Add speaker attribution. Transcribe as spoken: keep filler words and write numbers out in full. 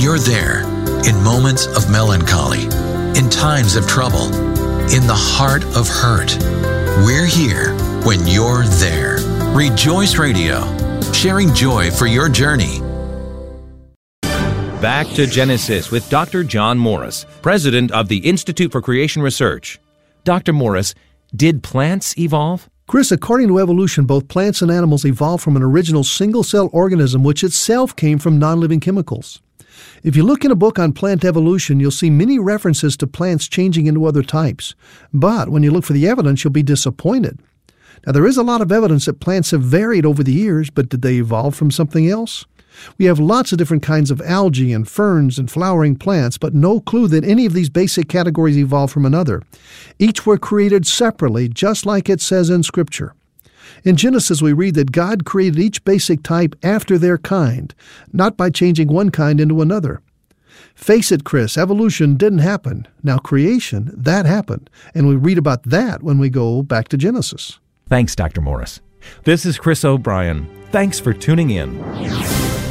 Speaker 1: you're there in moments of melancholy, in times of trouble, in the heart of hurt. We're here when you're there. Rejoice Radio, sharing joy for your journey.
Speaker 2: Back to Genesis with Doctor John Morris, president of the Institute for Creation Research. Doctor Morris, did plants evolve?
Speaker 3: Chris, according to evolution, both plants and animals evolved from an original single-cell organism which itself came from non-living chemicals. If you look in a book on plant evolution, you'll see many references to plants changing into other types. But when you look for the evidence, you'll be disappointed. Now, there is a lot of evidence that plants have varied over the years, but did they evolve from something else? We have lots of different kinds of algae and ferns and flowering plants, but no clue that any of these basic categories evolved from another. Each were created separately, just like it says in Scripture. In Genesis, we read that God created each basic type after their kind, not by changing one kind into another. Face it, Chris, evolution didn't happen. Now, creation, that happened, and we read about that when we go back to Genesis.
Speaker 2: Thanks, Doctor Morris. This is Chris O'Brien. Thanks for tuning in.